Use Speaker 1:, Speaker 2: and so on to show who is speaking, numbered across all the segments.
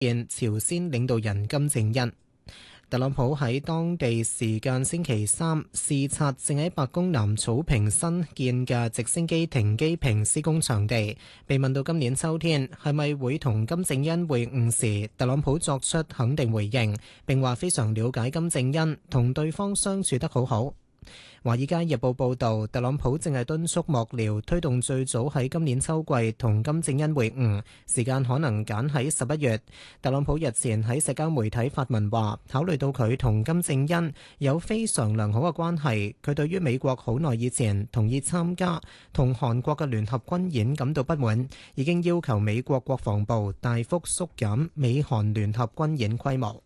Speaker 1: 見朝鮮領導人金正恩。特朗普喺當地時間星期三視察正喺白宮南草坪新建嘅直升機停機坪施工場地，被問到今年秋天係咪會同金正恩會晤時，特朗普作出肯定回應，並話非常了解金正恩，同對方相處得好好。《華爾街日報》報導，特朗普正係敦促幕僚推動最早喺今年秋季同金正恩會晤，時間可能揀喺11月。特朗普日前喺社交媒體發文話，考慮到佢同金正恩有非常良好嘅關係，佢對於美國好耐以前同意參加同韓國嘅聯合軍演感到不滿，已經要求美國國防部大幅縮減美韓聯合軍演規模。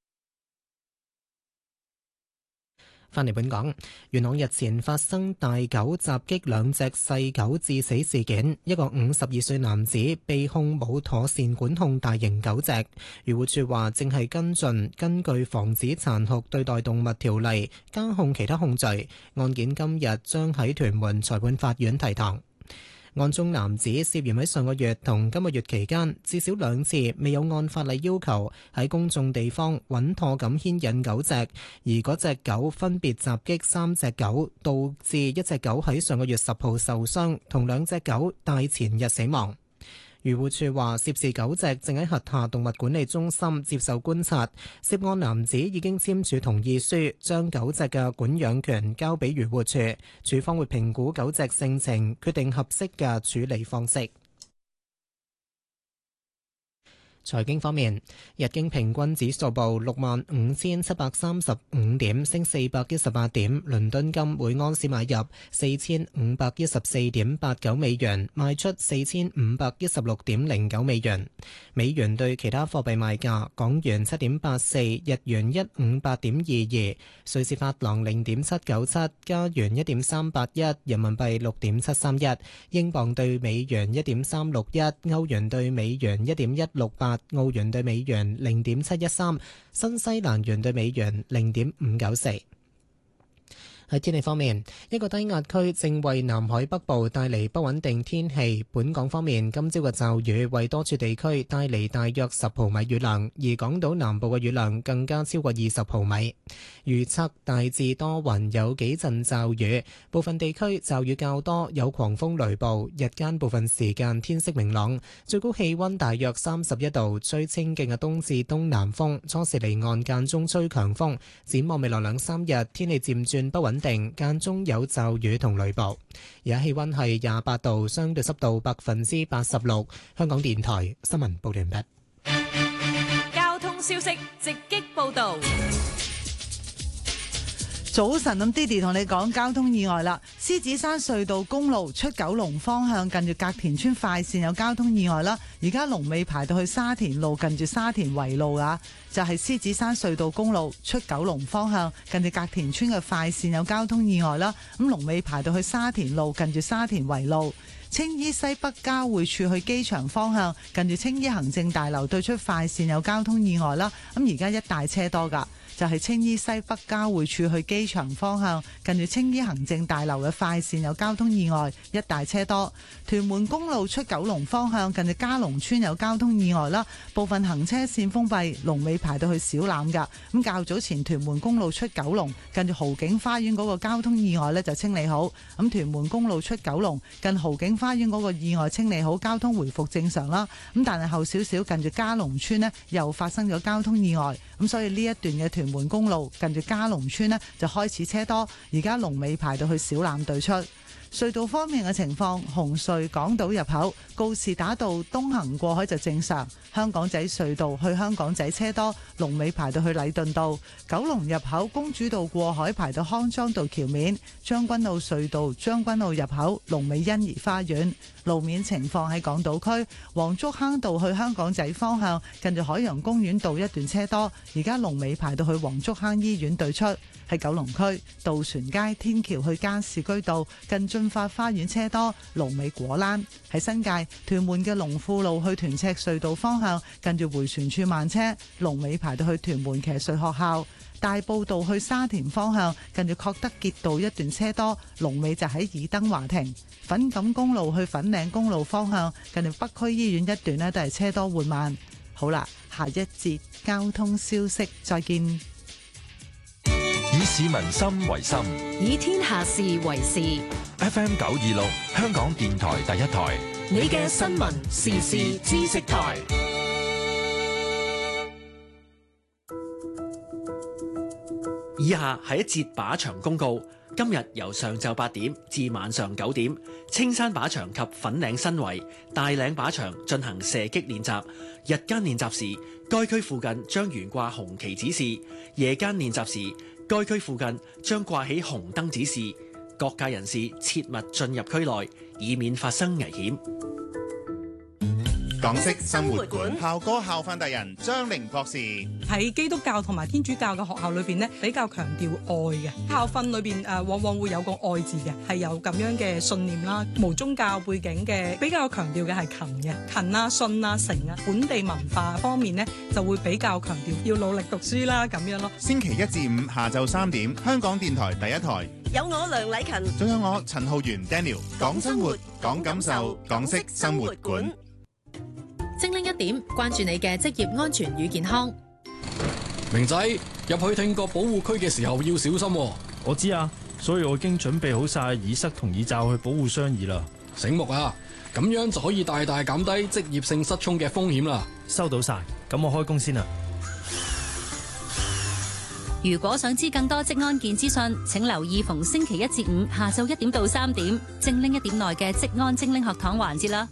Speaker 1: 返嚟本港，元朗日前發生大狗襲擊兩隻細狗致死事件，一個52歲男子被控冇妥善管控大型狗隻。漁護署話正係跟進根據防止殘酷對待動物條例加控其他控罪，案件今日將喺屯門裁判法院提堂。案中男子涉嫌喺上個月同今個月期間至少2次未有按法例要求喺公眾地方穩妥咁牽引狗隻，而嗰隻狗分別襲擊3隻狗，導致一隻狗喺上個月10號受傷，同2隻狗大前日死亡。漁護署話，涉事狗隻正喺轄下動物管理中心接受觀察，涉案男子已經簽署同意書，將狗隻嘅管養權交俾漁護署，署方會評估狗隻性情，決定合適嘅處理方式。財經方面，日經平均指數報65,735點，升418點。倫敦金每盎司買入4514.89美元，賣出4516.09美元。美元對其他貨幣賣價：港元7.84，日元158.22，瑞士法郎0.797，加元1.381，人民幣6.731，英鎊對美元1.361，歐元對美元1.168。澳元對美元0.713，新西蘭元對美元0.594。喺天氣方面，一個低壓區正為南海北部帶嚟不穩定天氣。本港方面，今朝嘅驟雨為多處地區帶嚟大約10毫米雨量，而港島南部嘅雨量更加超過20毫米。預測大致多雲，有幾陣驟雨，部分地區驟雨較多，有狂風雷暴。日間部分時間天色明朗，最高氣溫大約31度，吹清勁嘅東至東南風，初時離岸間中吹強風。展望未來2-3日，天氣漸轉不穩定，間中有驟雨同雷暴。而家氣溫係28度，相對濕度86%。香港電台新聞報道完畢。
Speaker 2: 交通消息直擊報道。
Speaker 3: 早晨，咁 Didi 同你講交通意外啦。獅子山隧道公路出九龍方向，近住隔田村快線有交通意外啦。而家龍尾排到去沙田路，近住沙田圍路啊，就係獅子山隧道公路出九龍方向，近住隔田村嘅快線有交通意外啦。咁龍尾排到去沙田路，近住沙田圍路。青衣西北交匯處去機場方向，近住青衣行政大樓對出快線有交通意外啦。咁而家一大車多噶，就係青衣西北交匯處去機場方向，近住青衣行政大樓嘅快線有交通意外，一大車多。屯門公路出九龍方向，近住嘉龍村有交通意外啦，部分行車線封閉，龍尾排到去小欖噶。咁較早前屯門公路出九龍，近住豪景花園嗰個交通意外呢就清理好。咁屯門公路出九龍近豪景花園嗰個意外清理好，交通回復正常啦。咁但係後少少近住嘉龍村呢又發生咗交通意外，咁所以呢一段嘅屯門公路近住嘉龍村呢就開始車多，而家龍尾排到去小欖對出。隧道方面嘅情況，紅隧港島入口告士打道東行過海就正常，香港仔隧道去香港仔車多，龍尾排到去禮頓道。九龍入口公主道過海排到康莊道橋面，將軍澳隧道將軍澳入口龍尾欣怡花園。路面情況喺港島區黃竹坑道去香港仔方向，近住海洋公園道一段車多，而家龍尾排到去黃竹坑醫院對出。喺九龍區渡船街天橋去加士居道近駿發花園車多，龍尾果欄。喺新界屯門嘅龍富路去屯赤隧道方向，近住迴旋處慢車，龍尾排到去屯門騎術學校。大埔道去沙田方向，近住確德傑道一段車多，龍尾就喺爾登華庭。粉錦公路去粉嶺公路方向，近住北區醫院一段呢都係車多緩慢。 好啦，下一節交通消息再見。
Speaker 4: 以市民心為心，
Speaker 2: 以天下事為事。
Speaker 4: FM 926香港電台第一台，
Speaker 2: 你嘅新聞時事知識台。
Speaker 5: 以下係一節靶場公告。今日由上晝8點至晚上9點，青山靶場及粉嶺新圍、大嶺靶場進行射擊練習。日間練習時，該區附近將懸掛紅旗指示；夜間練習時，該區附近將掛起紅燈指示。各界人士切勿進入區內，以免發生危險。
Speaker 6: 港式生活館校歌校訓達人張玲博士
Speaker 7: 喺基督教同埋天主教嘅學校裏邊咧，比較強調愛嘅校訓裏邊往往會有個愛字嘅，係有咁樣嘅信念啦。無宗教背景嘅比較強調嘅係勤嘅勤啊、信啊、誠啊。本地文化方面咧就會比較強調要努力讀書啦咁樣咯。
Speaker 6: 星期1至5下晝3點，香港電台第一台
Speaker 8: 有我梁禮勤，
Speaker 6: 仲有我陳浩源 Daniel， 講生活，講感受，港式生活館。
Speaker 9: 精靈一點，關注你嘅職業安全與健康。
Speaker 10: 明仔，入去聽覺保護區嘅時候要小心喎。
Speaker 11: 我知啊，所以我已經準備好晒耳塞同耳罩去保護雙耳啦。
Speaker 10: 醒目啊，咁樣就可以大大減低職業性失聰嘅風險啦。
Speaker 11: 收到晒，咁我開工先啦。
Speaker 9: 如果想知更多職安健資訊，請留意逢星期1至5下晝1點到3點，精靈一點內嘅職安精靈學堂環節啦。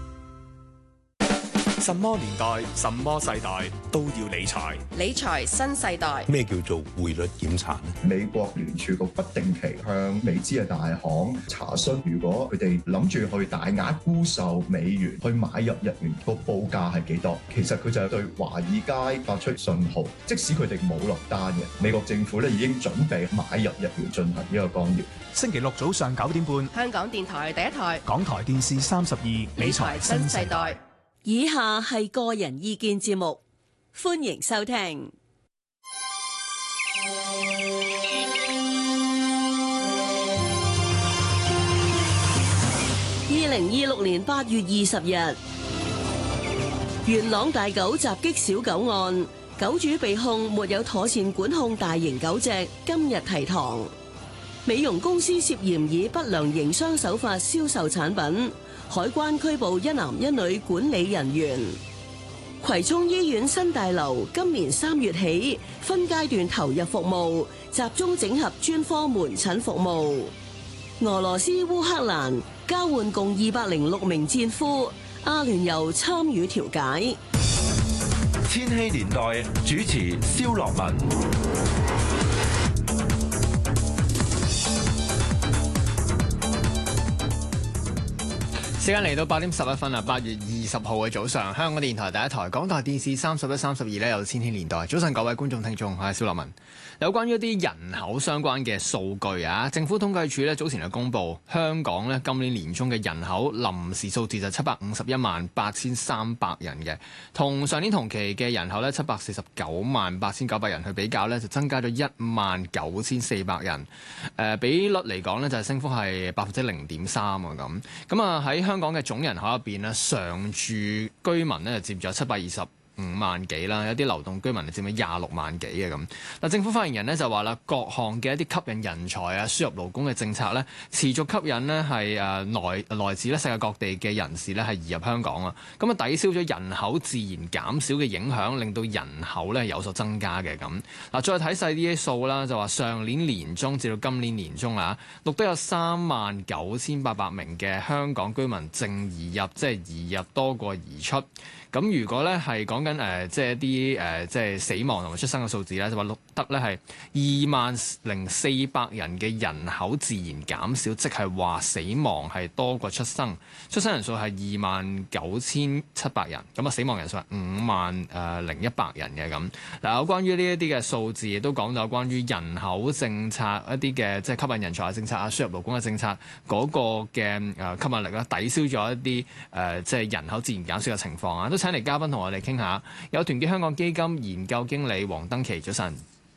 Speaker 12: 什麼年代、什麼世代都要理財。
Speaker 8: 理財新世代。
Speaker 13: 咩叫做匯率檢查呢？
Speaker 14: 美國聯儲局不定期向美資嘅大行查詢，如果佢哋諗住去大額沽售美元，去買入日元，個報價係幾多？其實佢就係對華爾街發出信號，即使佢哋冇落單嘅，美國政府咧已經準備買入日元進行呢個干預。
Speaker 15: 星期六早上9點半，
Speaker 8: 香港電台第一台，
Speaker 15: 港台電視32，理財新世代。
Speaker 16: 以下係個人意見節目，歡迎收聽。2026年8月20日，元朗大狗襲擊小狗案，狗主被控沒有妥善管控大型狗隻，今日提堂。美容公司涉嫌以不良營商手法銷售產品，海關拘捕1男1女管理人員。葵涌醫院新大樓今年3月起分階段投入服務，集中整合專科門診服務。俄羅斯烏克蘭交換共206名戰俘，阿聯酋參與調解。
Speaker 4: 千禧年代主持蕭樂文。
Speaker 17: 時間嚟到8點11分啦，8月20號嘅早上，香港電台第一台，港台電視31、32咧有千禧年代。早晨各位觀眾聽眾，我係蕭樂文。有關於一啲人口相關嘅數據啊，政府統計處咧早前就公布，香港咧今年年中嘅人口臨時數字就7518300人嘅，同上年同期嘅人口咧7498900人去比較咧，就增加咗19400人。比率嚟講咧就係升幅係0.3%啊咁啊喺香港嘅總人口入邊咧，常住居民咧就佔咗725萬幾啦，有啲流動居民就佔咗26萬幾嘅咁。嗱，政府發言人咧就話啦，各項嘅一啲吸引人才啊、輸入勞工嘅政策咧，持續吸引呢係來自咧世界各地嘅人士咧係移入香港啊，咁啊抵消咗人口自然減少嘅影響，令到人口咧有所增加嘅咁。嗱，再睇細啲啲數啦，就話上年年中至到今年年中啊，錄得有39800名嘅香港居民淨移入，即係移入多過移出。咁如果咧係講緊即係一啲即係死亡同埋出生嘅數字咧，就話錄得咧係20400人嘅人口自然減少，即係話死亡係多過出生，出生人數係29700人，咁啊死亡人數係50100人嘅咁。嗱，有關於呢一啲嘅數字，亦都講到關於人口政策一啲嘅即係吸引人才嘅政策啊、輸入勞工嘅政策嗰個嘅吸引力啦，抵消咗一啲即係人口自然減少嘅情況啊。都請嚟嘉賓同我哋傾下，有團結香港基金研究經理黃登琪，早晨。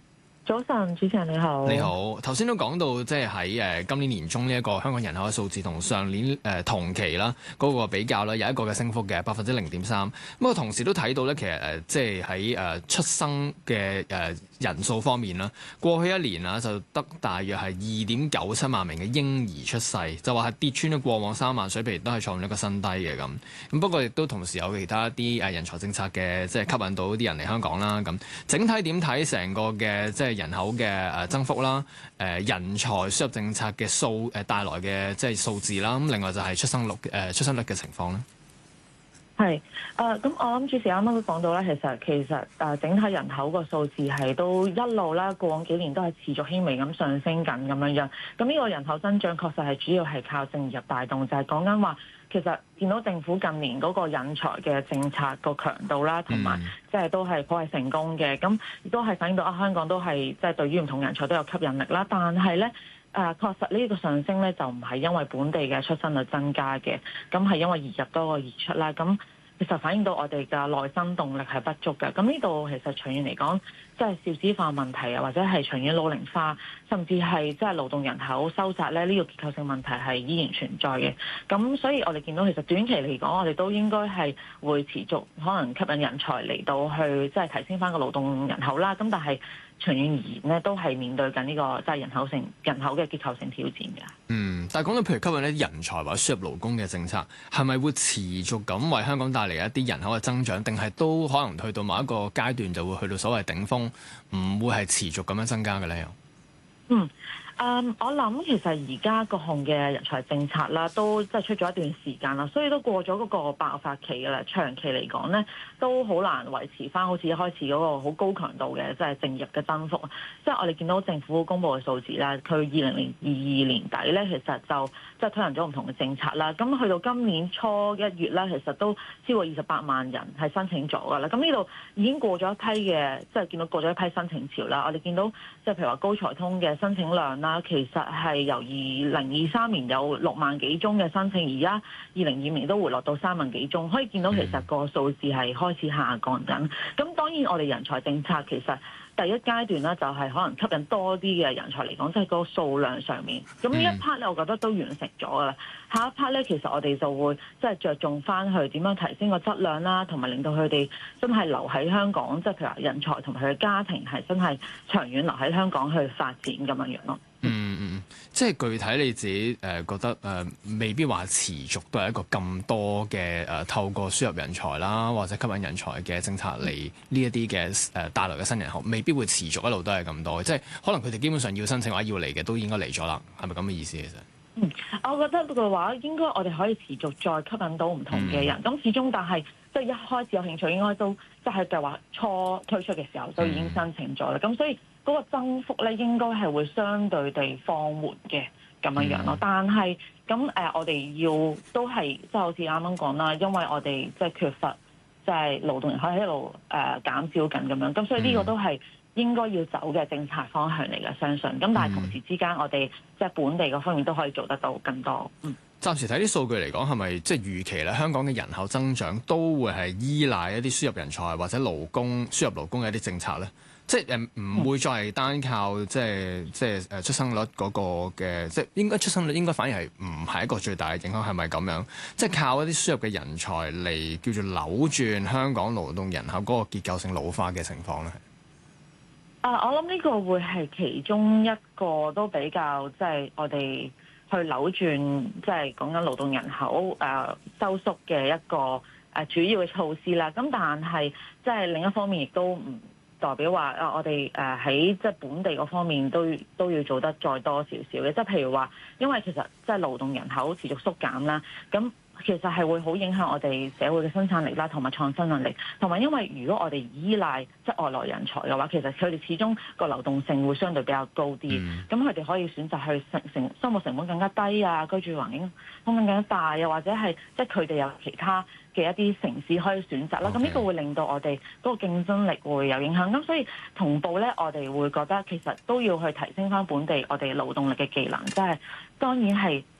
Speaker 18: 早晨，主持人你好。
Speaker 17: 你好，頭先都講到即係喺今年年中呢一個香港人口嘅數字同上年同期啦嗰個比較啦，有一個嘅升幅嘅0.3%。咁我同時都睇到咧，其實即係喺出生嘅人數方面啦，過去一年啊就得大約係2.97萬名嘅嬰兒出世，就話係跌穿咗過往3萬水平，都係創咗一個新低嘅咁。咁不過亦都同時有其他一啲人才政策嘅，即係吸引到啲人嚟香港啦。咁整體點睇成個嘅即係人口嘅增幅啦？人才輸入政策嘅帶來嘅即係數字啦。咁另外就係出生率嘅情況咧。
Speaker 18: 係咁我諗主持啱啱都講到咧，其實整體人口個數字係都一路啦，過往幾年都係持續輕微咁上升緊咁樣。咁呢個人口增長確實係主要係靠正入帶動，就係講緊話其實見到政府近年嗰個引才嘅政策個強度啦，同埋即係都係頗係成功嘅。咁亦都係反映到香港都係即係對於唔同人才都有吸引力啦。但係咧確實呢個上升咧就唔係因為本地嘅出生率增加嘅，咁係因為移入多過移出啦。咁其實反映到我哋嘅內生動力係不足嘅。咁呢度其實長遠嚟講，即係少子化問題啊，或者係長遠老齡化，甚至係即係勞動人口收窄咧，呢個結構性問題係依然存在嘅。咁所以我哋見到其實短期嚟講，我哋都應該係會持續可能吸引人才嚟到去即係提升翻個勞動人口啦。咁但係長遠而言咧，都係面對緊呢個即係人口嘅結構性挑戰嘅。
Speaker 17: 但係講到譬如吸引一啲人才或者輸入勞工嘅政策，係咪會持續咁為香港帶嚟一啲人口嘅增長，定係都可能去到某一個階段就會去到所謂頂峰，唔會係持續咁樣增加嘅咧？
Speaker 18: 我諗其實而家各項嘅人才政策啦，都即係出咗一段時間啦，所以都過咗嗰個爆發期㗎啦。長期嚟講咧，都好難維持翻好似一開始嗰個好高強度嘅即係淨入嘅增幅。即係我哋見到政府公布嘅數字啦，佢2022年底咧，其實就即係推行咗唔同嘅政策啦。咁去到今年初1月咧，其實都超過28萬人係申請咗㗎啦。咁呢度已經過咗一批嘅，即係見到過咗一批申請潮啦。我哋見到即係譬如話高才通嘅申請量啦。其實係由2023年有6萬幾宗嘅申請，而家2022年都回落到3萬幾宗，可以見到其實個數字係開始下降緊。咁當然我哋人才政策其實第一階段咧就係可能吸引多啲嘅人才嚟講，即係個數量上面。咁呢一 part 咧，我覺得都完成咗噶啦。下一 part 咧，其實我哋就會即係着重翻去點樣提升個質量啦，同埋令到佢哋真係留喺香港，即係譬如話人才同埋佢嘅家庭係真係長遠留喺香港去發展咁樣樣咯。
Speaker 17: 即係具體你自己覺得未必話持續都係一個咁多嘅透過輸入人才啦，或者吸引人才嘅政策嚟呢一啲嘅帶來嘅新人口，未必會持續一路都係咁多。即係可能佢哋基本上要申請或者要嚟嘅都應該嚟咗啦，係咪咁嘅意思其實？
Speaker 18: 我覺得嘅話，應該我哋可以持續再吸引到唔同嘅人。咁始終但係即係一開始有興趣，應該都即係計劃初推出嘅時候都已經申請咗啦。咁所以嗰個增幅咧，應該係會相對地放緩嘅咁樣樣咯。但係咁我哋要都係即係好似啱啱講啦，因為我哋即係缺乏即係勞動人口喺度減少緊咁樣。咁所以呢個都係應該要走嘅政策方向嚟嘅，相信。咁但係同時之間，我哋即係本地嗰方面都可以做得到更多。
Speaker 17: 暫時睇啲數據嚟講，係咪即係預期咧？香港嘅人口增長都會係依賴一啲輸入人才或者輸入勞工嘅一啲政策咧？即係唔會再係單靠即係出生率嗰個嘅，即係應該出生率應該反而係唔係一個最大嘅影響，係咪咁樣？即係靠一啲輸入嘅人才嚟叫做扭轉香港勞動人口嗰個結構性老化嘅情況咧？
Speaker 18: 我諗呢個會係其中一個都比較即係我哋去扭轉，即係講緊勞動人口收縮嘅一個主要嘅措施啦。咁但係即係另一方面亦都唔代表話我哋喺即係本地嗰方面都要做得再多少少嘅。即係譬如話，因為其實即係勞動人口持續縮減啦，咁其實係會好影響我哋社會嘅生產力啦，同埋創新能力。同埋因為如果我哋依賴即係外來人才嘅話，其實佢哋始終個流動性會相對比較高啲。咁佢哋可以選擇去生活成本更加低啊，居住環境空間更加大啊，或者係即係佢哋有其他嘅一啲城市可以選擇啦。咁呢個會令到我哋嗰個競爭力會有影響。咁所以同步咧，我哋會覺得其實都要去提升翻本地我哋勞動力嘅技能，即係當然係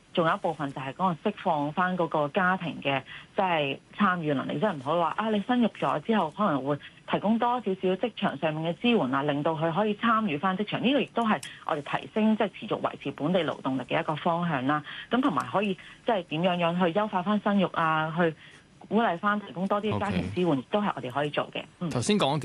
Speaker 18: 仲有一部分就係嗰個釋放翻嗰個家庭嘅即係參與能力，即係唔好話你生育咗之後可能會提供多少少職場上面嘅支援啊，令到佢可以參與翻職場。呢個亦都係我哋提升即係持續維持本地勞動力嘅一個方向啦。咁同埋可以即係點樣去優化翻生育啊，去鼓勵翻提供多啲家庭支援，都係我哋可以做嘅。
Speaker 17: 頭先講